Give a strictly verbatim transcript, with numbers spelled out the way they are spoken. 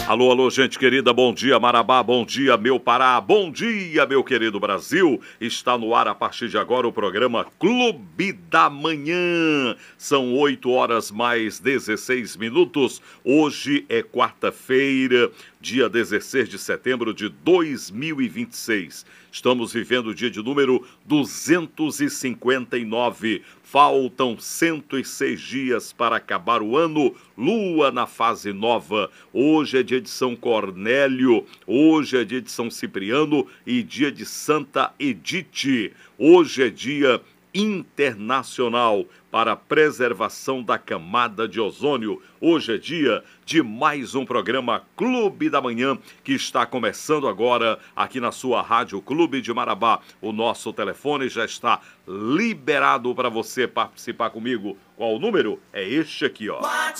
Alô, alô, gente querida, bom dia Marabá, bom dia meu Pará, bom dia meu querido Brasil. Está no ar a partir de agora o programa Clube da Manhã. São oito horas mais dezesseis minutos. Hoje é quarta-feira, dia dezesseis de setembro de dois mil e vinte e seis. Estamos vivendo o dia de número duzentos e cinquenta e nove. Faltam cento e seis dias para acabar o ano, lua na fase nova. Hoje é dia de São Cornélio, hoje é dia de São Cipriano e dia de Santa Edite. Hoje é dia internacional para a preservação da camada de ozônio. Hoje é dia de mais um programa Clube da Manhã, que está começando agora aqui na sua Rádio Clube de Marabá. O nosso telefone já está liberado para você participar comigo. Qual o número? É este aqui, ó.